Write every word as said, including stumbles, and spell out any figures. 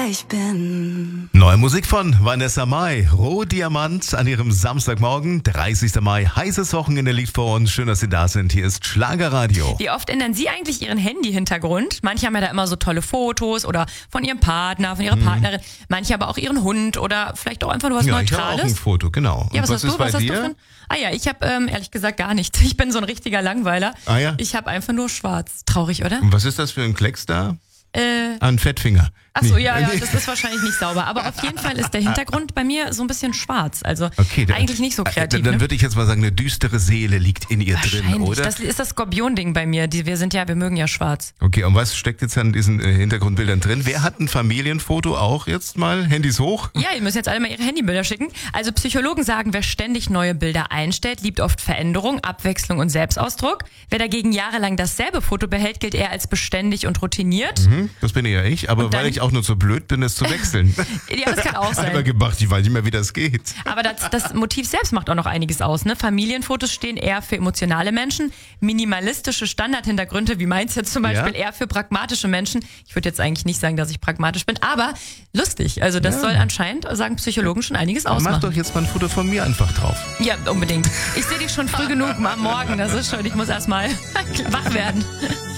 Ich bin. Neue Musik von Vanessa Mai, Rohdiamant an ihrem Samstagmorgen, dreißigster Mai, heißes Wochenende liegt vor uns. Schön, dass Sie da sind. Hier ist Schlagerradio. Wie oft ändern Sie eigentlich Ihren Handy-Hintergrund? Manche haben ja da immer so tolle Fotos oder von Ihrem Partner, von Ihrer mhm. Partnerin. Manche aber auch Ihren Hund oder vielleicht auch einfach nur was ja, Neutrales. Ich habe auch ein Foto, genau. Ja, was, Und was hast ist du? bei was hast dir? du drin? Ah ja, ich habe ähm, ehrlich gesagt gar nichts. Ich bin so ein richtiger Langweiler. Ah ja? Ich habe einfach nur schwarz. Traurig, oder? Und was ist das für ein Klecks da? Äh, Ein Fettfinger. Ach so, Nee. ja, ja, das ist wahrscheinlich nicht sauber. Aber auf jeden Fall ist der Hintergrund bei mir so ein bisschen schwarz. Also Okay, dann, eigentlich nicht so kreativ. Dann, dann ne? würde ich jetzt mal sagen, eine düstere Seele liegt in ihr drin, Wahrscheinlich. oder? Das ist das Skorpion-Ding bei mir. Die, wir sind ja, wir mögen ja schwarz. Okay, und was steckt jetzt an diesen äh, Hintergrundbildern drin? Wer hat ein Familienfoto auch jetzt mal? Handys hoch? Ja, ihr müsst jetzt alle mal ihre Handybilder schicken. Also Psychologen sagen, wer ständig neue Bilder einstellt, liebt oft Veränderung, Abwechslung und Selbstausdruck. Wer dagegen jahrelang dasselbe Foto behält, gilt eher als beständig und routiniert. Mhm, das bin ja ich, aber Und dann- weil ich auch nur so blöd bin, es zu wechseln. Ja, das kann auch Einmal sein. gemacht, ich weiß nicht mehr, wie das geht. Aber das, das Motiv selbst macht auch noch einiges aus. Ne? Familienfotos stehen eher für emotionale Menschen. Minimalistische Standardhintergründe, wie meins jetzt zum Beispiel, Ja. eher für pragmatische Menschen. Ich würde jetzt eigentlich nicht sagen, dass ich pragmatisch bin, aber lustig. Also das Ja. soll anscheinend, sagen Psychologen, schon einiges Mach ausmachen. doch jetzt mal ein Foto von mir einfach drauf. Ja, unbedingt. Ich sehe dich schon früh genug am Morgen. Das ist schon, ich muss erst mal wach werden.